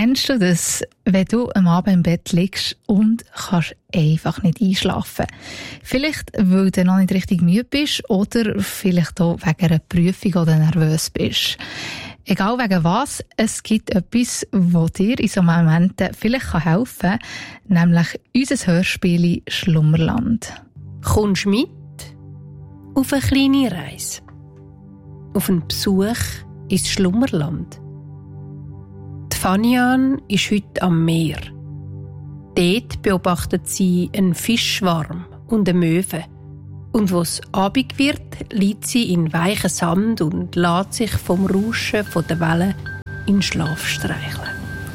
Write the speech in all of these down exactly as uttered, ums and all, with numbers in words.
Kennst du das, wenn du am Abend im Bett liegst und kannst einfach nicht einschlafen? Vielleicht, weil du noch nicht richtig müde bist oder vielleicht auch wegen einer Prüfung oder nervös bist. Egal wegen was, es gibt etwas, das dir in solchen Momenten vielleicht helfen kann, nämlich unser Hörspiel Schlummerland. Kommst du mit auf eine kleine Reise? Auf einen Besuch ins Schlummerland? Die Fanian ist heute am Meer. Dort beobachtet sie einen Fischschwarm und eine Möwe. Und wo es Abend wird, liegt sie in weichen Sand und lässt sich vom Rauschen der Wellen in Schlaf streicheln.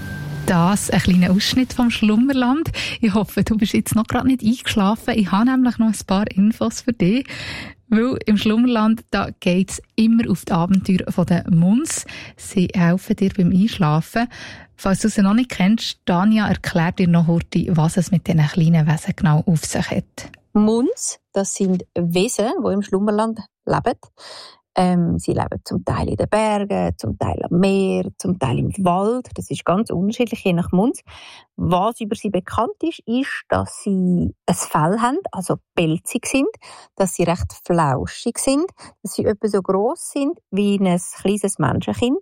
Das ein kleiner Ausschnitt vom Schlummerland. Ich hoffe, du bist jetzt noch gerade nicht eingeschlafen. Ich habe nämlich noch ein paar Infos für dich. Weil im Schlummerland da geht es immer auf die Abenteuer der Muns. Sie helfen dir beim Einschlafen. Falls du sie noch nicht kennst, Tanja erklärt dir noch heute, was es mit diesen kleinen Wesen genau auf sich hat. Muns, das sind Wesen, die im Schlummerland leben. Ähm, sie leben zum Teil in den Bergen, zum Teil am Meer, zum Teil im Wald. Das ist ganz unterschiedlich, je nach Muns. Was über sie bekannt ist, ist, dass sie ein Fell haben, also pelzig sind, dass sie recht flauschig sind, dass sie etwa so gross sind wie ein kleines Menschenkind.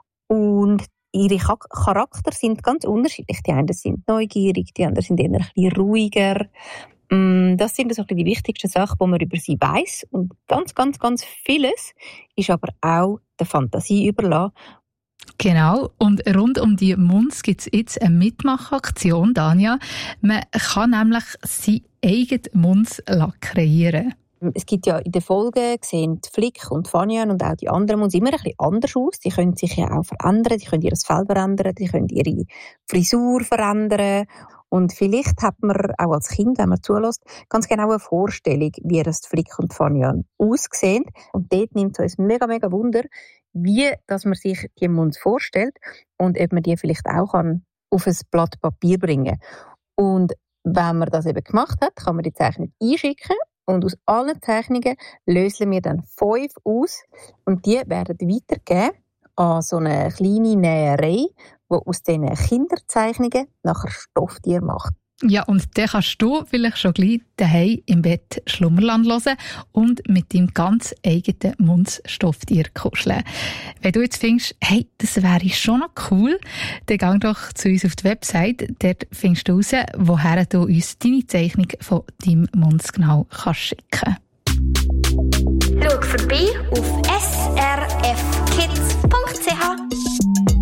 Und ihre Charakter sind ganz unterschiedlich. Die einen sind neugierig, die anderen sind eher ein bisschen ruhiger. Das sind also die wichtigsten Sachen, die man über sie weiss. Und ganz, ganz, ganz vieles ist aber auch der Fantasie überlassen. Genau. Und rund um die Muns gibt es jetzt eine Mitmachaktion, Tanja. Man kann nämlich seinen eigenen Muns kreieren. Es gibt ja in den Folgen, sehen Flick und Fanian und auch die anderen Muns immer ein bisschen anders aus. Die können sich ja auch verändern, die können ihr Fell verändern, die können ihre Frisur verändern. Und vielleicht hat man auch als Kind, wenn man zulässt, ganz genau eine Vorstellung, wie das Flick und Fanian aussehen. Und dort nimmt es uns mega, mega Wunder, wie dass man sich die Muns vorstellt und ob man die vielleicht auch kann auf ein Blatt Papier bringen kann. Und wenn man das eben gemacht hat, kann man die Zeichnung einschicken. Und aus allen Zeichnungen lösen wir dann fünf aus. Und die werden weitergegeben an so eine kleine Näherei, die aus diesen Kinderzeichnungen nachher Stofftier macht. Ja, und dann kannst du vielleicht schon gleich daheim im Bett Schlummerland hören und mit deinem ganz eigenen Muns-Stofftier kuscheln. Wenn du jetzt findest, hey, das wäre schon noch cool, dann geh doch zu uns auf die Website. Dort findest du raus, woher du uns deine Zeichnung von deinem Muns genau kannst schicken. Schau vorbei auf s r f kids punkt c h.